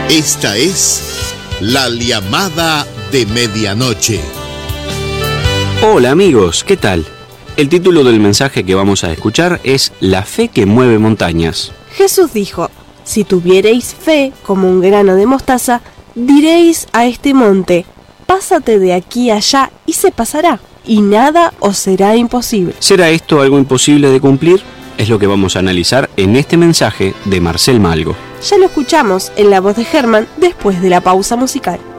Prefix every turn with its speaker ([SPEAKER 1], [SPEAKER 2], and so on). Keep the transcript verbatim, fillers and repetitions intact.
[SPEAKER 1] Esta es la llamada de medianoche.
[SPEAKER 2] Hola amigos, ¿qué tal? El título del mensaje que vamos a escuchar es La fe que mueve montañas.
[SPEAKER 3] Jesús dijo: si tuviereis fe como un grano de mostaza, diréis a este monte: pásate de aquí allá, y se pasará, y nada os será imposible.
[SPEAKER 2] ¿Será esto algo imposible de cumplir? Es lo que vamos a analizar en este mensaje de Marcel Malgo.
[SPEAKER 3] Ya lo escuchamos en la voz de Germán después de la pausa musical.